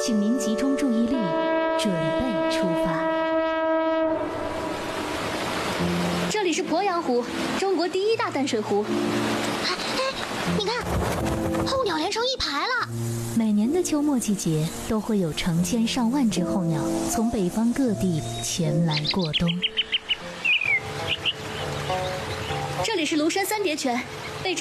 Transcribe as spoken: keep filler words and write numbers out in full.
请您集中注意力，准备出发。 这里是鄱阳湖，中国第一大淡水湖。 哎哎，你看，候鸟连成一排了。 每年的秋末季节，都会有成千上万只候鸟从北方各地前来过冬。 这里是庐山三叠泉。